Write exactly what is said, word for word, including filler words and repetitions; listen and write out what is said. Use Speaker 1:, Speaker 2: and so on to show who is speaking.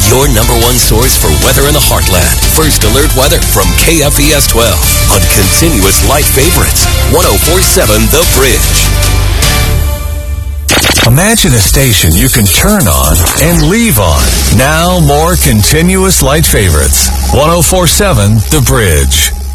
Speaker 1: your number one source for weather in the heartland. First Alert Weather from K F E S twelve on Continuous Light Favorites, one oh four point seven The Bridge.
Speaker 2: Imagine a station you can turn on and leave on. Now more Continuous Light Favorites, one oh four point seven The Bridge.